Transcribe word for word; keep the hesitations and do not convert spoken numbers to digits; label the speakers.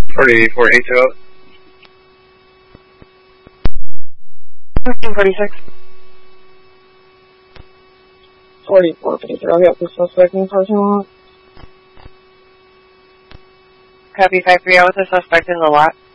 Speaker 1: forty-four eight two zero.
Speaker 2: fifteen forty-six.
Speaker 3: forty-four fifty-three. I'll get the suspect in the parking lot.
Speaker 2: Copy five three. Out with the suspect in the lot.